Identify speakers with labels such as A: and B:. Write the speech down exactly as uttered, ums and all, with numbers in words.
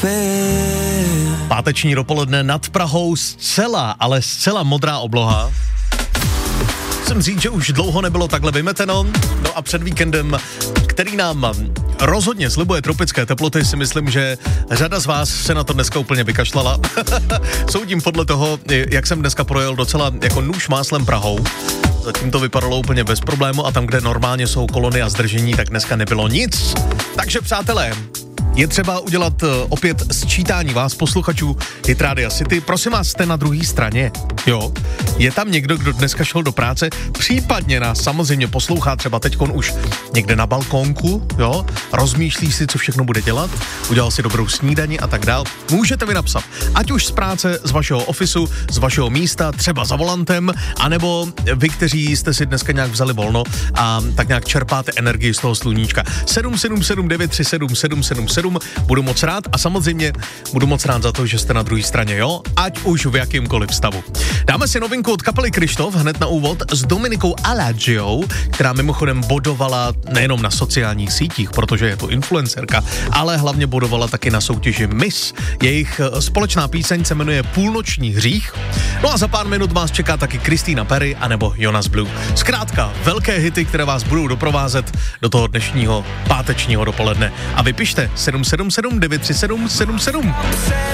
A: Páteční dopoledne nad Prahou, zcela, ale zcela modrá obloha. Musím říct, že už dlouho nebylo takhle vymeteno. No a před víkendem, který nám rozhodně slibuje tropické teploty, si myslím, že řada z vás se na to dneska úplně vykašlala. Soudím podle toho, jak jsem dneska projel docela jako nůž máslem Prahou. Zatím to vypadalo úplně bez problému a tam, kde normálně jsou kolony a zdržení, tak dneska nebylo nic. Takže přátelé, je třeba udělat uh, opět sčítání vás, posluchačů Hit Rádia City. Prosím vás, jste na druhé straně, jo? Je tam někdo, kdo dneska šel do práce, případně nás samozřejmě poslouchá třeba teďkon už někde na balkónku, jo? Rozmýšlí si, co všechno bude dělat, udělal si dobrou snídani a tak dál. Můžete mi napsat, ať už z práce, z vašeho ofisu, z vašeho místa, třeba za volantem, anebo vy, kteří jste si dneska nějak vzali volno a tak nějak čerpáte energii z toho sluníčka. sedm sedm sedm devět tři sedm sedm sedm sedm. Budu moc rád a samozřejmě budu moc rád za to, že jste na druhé straně, jo? Ať už v jakýmkoliv stavu. Dáme si novinku od kapely Kryštof hned na úvod s Dominikou Aladžiou, která mimochodem bodovala nejenom na sociálních sítích, protože je to influencerka, ale hlavně bodovala taky na soutěži Miss. Jejich společná píseň se jmenuje Půlnoční hřích. No a za pár minut vás čeká taky Christina Perry anebo Jonas Blue. Zkrátka, velké hity, které vás budou doprovázet do toho dnešního pátečního dopoledne. A vypište sedm sedm sedm devět tři sedm sedm sedm.